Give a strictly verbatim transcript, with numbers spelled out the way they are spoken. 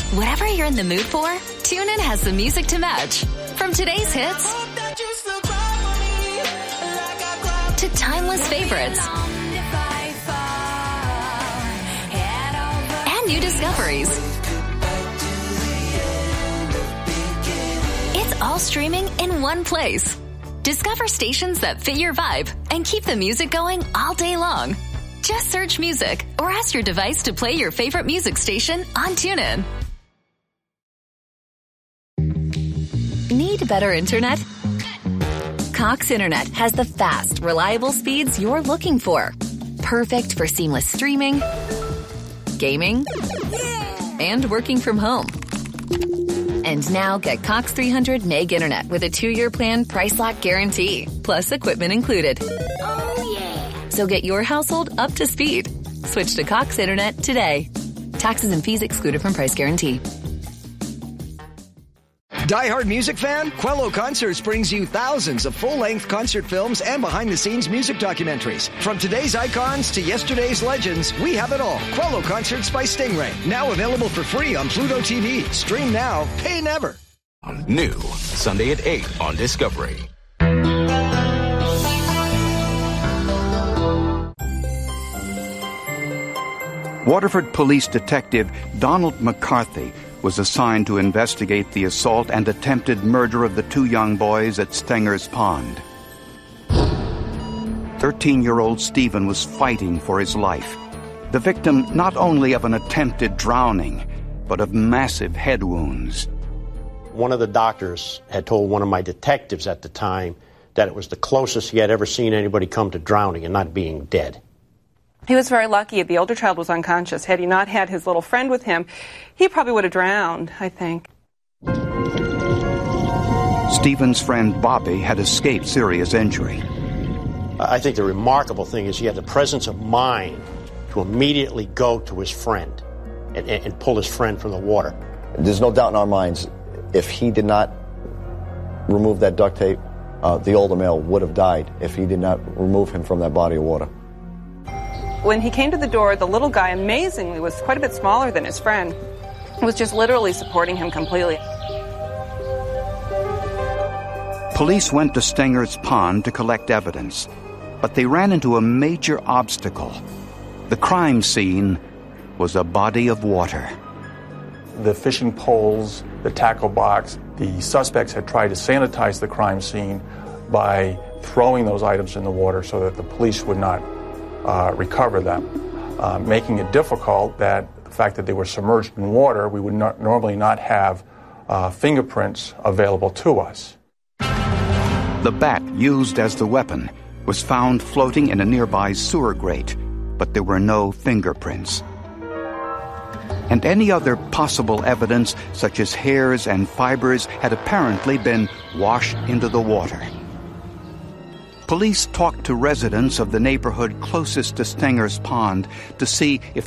Whatever you're in the mood for, TuneIn has the music to match. From today's hits to timeless favorites and new discoveries. It's all streaming in one place. Discover stations that fit your vibe and keep the music going all day long. Just search music or ask your device to play your favorite music station on TuneIn. Need better internet? Cox Internet has the fast, reliable speeds you're looking for. Perfect for seamless streaming, gaming, and working from home. And now get Cox three hundred meg internet with a two-year plan price lock guarantee, plus equipment included. Oh, yeah. So get your household up to speed. Switch to Cox Internet today. Taxes and fees excluded from price guarantee. Die-hard music fan? Quello Concerts brings you thousands of full-length concert films and behind-the-scenes music documentaries. From today's icons to yesterday's legends, we have it all. Quello Concerts by Stingray. Now available for free on Pluto T V. Stream now, pay never. New, Sunday at eight on Discovery. Waterford Police Detective Donald McCarthy was assigned to investigate the assault and attempted murder of the two young boys at Stenger's Pond. thirteen-year-old Stephen was fighting for his life, the victim not only of an attempted drowning, but of massive head wounds. One of the doctors had told one of my detectives at the time that it was the closest he had ever seen anybody come to drowning and not being dead. He was very lucky. The older child was unconscious. Had he not had his little friend with him, he probably would have drowned, I think. Stephen's friend Bobby had escaped serious injury. I think the remarkable thing is he had the presence of mind to immediately go to his friend and, and, and pull his friend from the water. There's no doubt in our minds, if he did not remove that duct tape, uh, the older male would have died if he did not remove him from that body of water. When he came to the door, the little guy, amazingly, was quite a bit smaller than his friend. He was just literally supporting him completely. Police went to Stenger's Pond to collect evidence, but they ran into a major obstacle. The crime scene was a body of water. The fishing poles, the tackle box, the suspects had tried to sanitize the crime scene by throwing those items in the water so that the police would not Uh, recover them, uh, making it difficult that the fact that they were submerged in water, we would not, normally not have uh, fingerprints available to us. The bat used as the weapon was found floating in a nearby sewer grate, but there were no fingerprints. And any other possible evidence, such as hairs and fibers, had apparently been washed into the water. Police talked to residents of the neighborhood closest to Stenger's Pond to see if